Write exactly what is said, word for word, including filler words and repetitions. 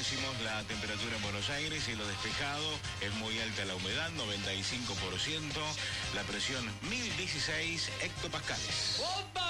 decimos la temperatura en Buenos Aires, cielo despejado, es muy alta la humedad, noventa y cinco por ciento, la presión mil dieciséis hectopascales.